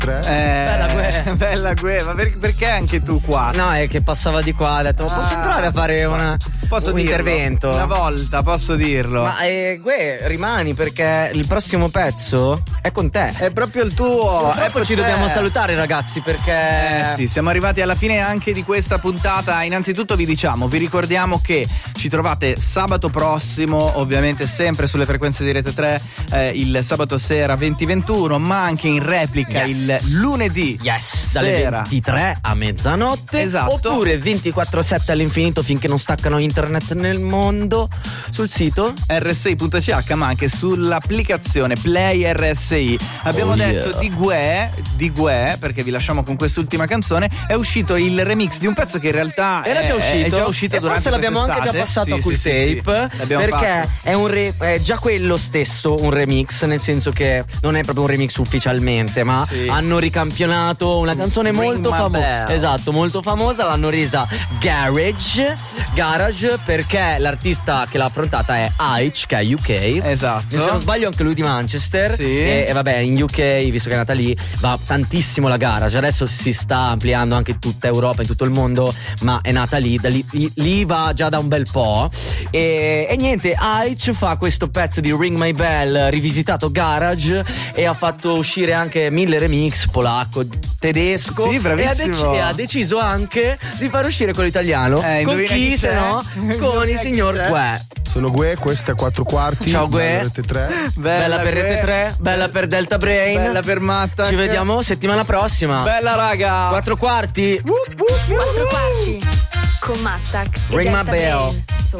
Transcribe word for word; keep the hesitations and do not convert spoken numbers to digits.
tre. Eh, Bella Gue. Bella Gue, ma per- perché anche tu qua? No, è che passava di qua, ha detto, Ah, posso entrare a fare una, posso un dirlo? intervento? Una volta, posso dirlo. Ma eh, Gue, rimani perché il prossimo pezzo è con te. È proprio il tuo. E poi ci te. dobbiamo salutare, ragazzi, perché Eh sì, siamo arrivati alla fine anche di questa puntata. Innanzitutto vi diciamo, vi ricordiamo che ci trovate sabato prossimo, ovviamente sempre sulle frequenze di Rete tre, eh, il sabato sera venti ventuno, ma anche in replica Yes. il lunedì Yes, dalle sera. ventitré a mezzanotte. Esatto. Oppure ventiquattro sette all'infinito finché non staccano internet nel mondo sul sito R S I punto C H, ma anche sull'applicazione Play R S I. Abbiamo Oh, detto yeah. di Gue, di Gue, perché vi lasciamo con quest'ultima canzone. È uscito il remix di un pezzo che in realtà era è, già uscito, è già uscito e durante forse l'abbiamo anche già quest'estate. passato Sì, a Cool sì, sì, Tape, sì. L'abbiamo perché fatto. è, un re- è già quello stesso un remix, nel senso che non è proprio un remix ufficialmente, ma Sì. hanno ricampionato una canzone Ring molto my famosa. bell. Esatto, molto famosa, l'hanno resa Garage, Garage perché l'artista che l'ha affrontata è Aich, che è U K. Esatto. Se non sbaglio anche lui di Manchester. Sì. E, e vabbè, in U K, visto che è nata lì, va tantissimo la garage. Adesso si sta ampliando anche in tutta Europa, in tutto il mondo, ma è nata lì, da lì, lì, lì va già da un bel po'. E, e niente, Aich fa questo pezzo di Ring My Bell rivisitato garage e ha fatto uscire anche mille remix, polacco, tedesco. Sì, e ha, bravissimo. dec- e ha deciso anche di far uscire quello italiano. Eh, con indovina chi, chi se c'è? no? Con Indovina il chi signor c'è? Gue. Sono Gue, questa è quattro quarti. Ciao, Gue. Rete tre. Bella, per Gue. Rete tre, bella per Delta Brain. Bella per Matta. Ci vediamo settimana prossima. Bella raga. Quattro quarti. Quattro quarti con Mattac e Ring my Delta bell. Brain, solo